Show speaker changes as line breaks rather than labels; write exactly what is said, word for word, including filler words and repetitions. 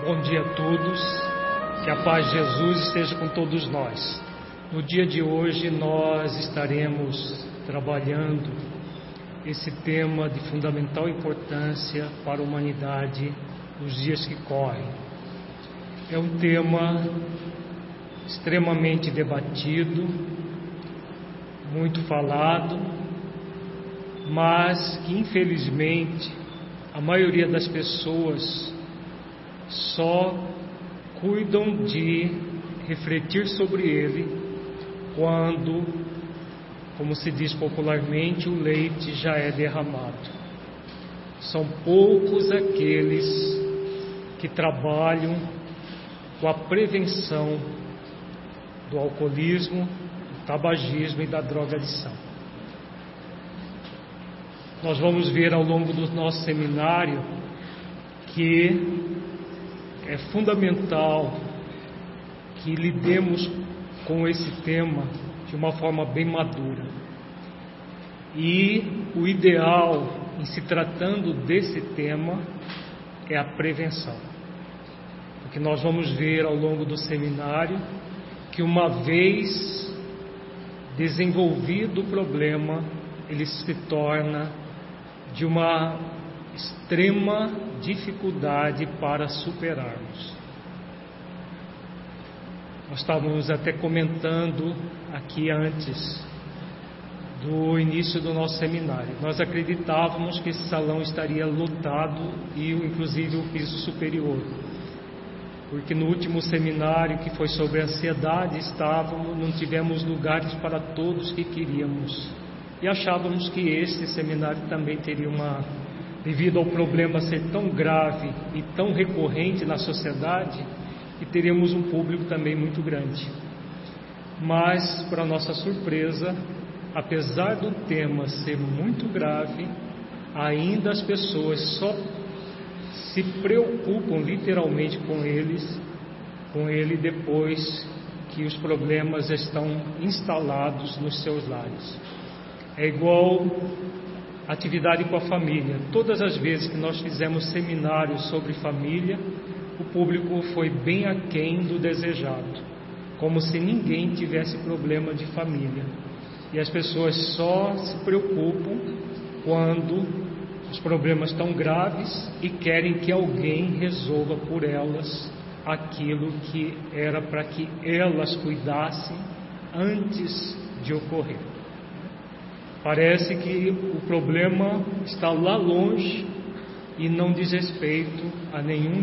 Bom dia a todos, que a paz de Jesus esteja com todos nós. No dia de hoje nós estaremos trabalhando esse tema de fundamental importância para a humanidade nos dias que correm. É um tema extremamente debatido, muito falado, mas que infelizmente a maioria das pessoas só cuidam de refletir sobre ele quando, como se diz popularmente, o leite já é derramado. São poucos aqueles que trabalham com a prevenção do alcoolismo, do tabagismo e da drogadição. Nós vamos ver ao longo do nosso seminário que é fundamental que lidemos com esse tema de uma forma bem madura. E o ideal em se tratando desse tema é a prevenção. Porque nós vamos ver ao longo do seminário que uma vez desenvolvido o problema, ele se torna de uma extrema dificuldade para superarmos. Nós estávamos até comentando aqui antes do início do nosso seminário. Nós acreditávamos que esse salão estaria lotado e inclusive o piso superior, porque no último seminário, que foi sobre ansiedade, estávamos, não tivemos lugares para todos que queríamos, e achávamos que esse seminário também teria uma, devido ao problema ser tão grave e tão recorrente na sociedade, que teríamos um público também muito grande. Mas, para nossa surpresa, apesar do tema ser muito grave, ainda as pessoas só se preocupam literalmente com eles, com ele depois que os problemas estão instalados nos seus lares. É igual atividade com a família. Todas as vezes que nós fizemos seminários sobre família, o público foi bem aquém do desejado, como se ninguém tivesse problema de família. E as pessoas só se preocupam quando os problemas estão graves e querem que alguém resolva por elas aquilo que era para que elas cuidassem antes de ocorrer. Parece que o problema está lá longe e não diz respeito a nenhum